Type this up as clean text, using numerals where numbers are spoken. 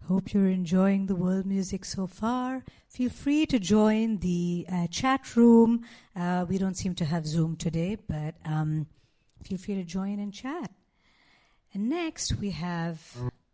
Hope you're enjoying the world music so far. Feel free to join the chat room. We don't seem to have Zoom today, but feel free to join and chat. And next we have